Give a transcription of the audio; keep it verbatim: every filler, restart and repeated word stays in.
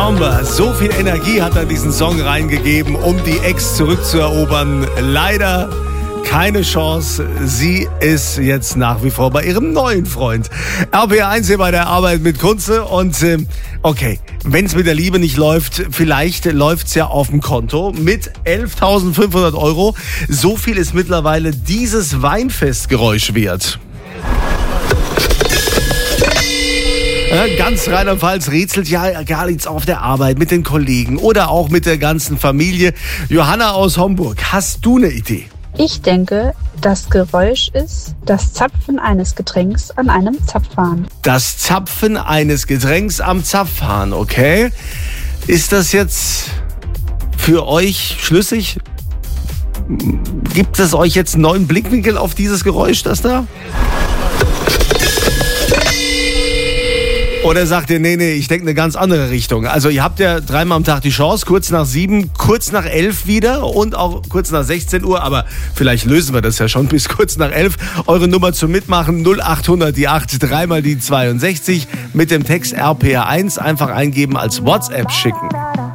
Sombre. So viel Energie hat er diesen Song reingegeben, um die Ex zurückzuerobern. Leider keine Chance. Sie ist jetzt nach wie vor bei ihrem neuen Freund. R P R eins hier bei der Arbeit mit Kunze. Und äh, okay, wenn es mit der Liebe nicht läuft, vielleicht läuft es ja auf dem Konto mit elftausendfünfhundert Euro. So viel ist mittlerweile dieses Weinfestgeräusch wert. Ja, ganz Rheinland-Pfalz rätselt ja gar nichts auf der Arbeit mit den Kollegen oder auch mit der ganzen Familie. Johanna aus Homburg, hast du eine Idee? Ich denke, das Geräusch ist das Zapfen eines Getränks an einem Zapfhahn. Das Zapfen eines Getränks am Zapfhahn, okay. Ist das jetzt für euch schlüssig? Gibt es euch jetzt einen neuen Blickwinkel auf dieses Geräusch, das da? Oder sagt ihr, nee, nee, ich denke eine ganz andere Richtung. Also ihr habt ja dreimal am Tag die Chance, kurz nach sieben, kurz nach elf wieder und auch kurz nach sechzehn Uhr. Aber vielleicht lösen wir das ja schon bis kurz nach elf. Eure Nummer zum Mitmachen null achthundert, die acht, dreimal die zweiundsechzig. Mit dem Text R P R eins einfach eingeben, als WhatsApp schicken.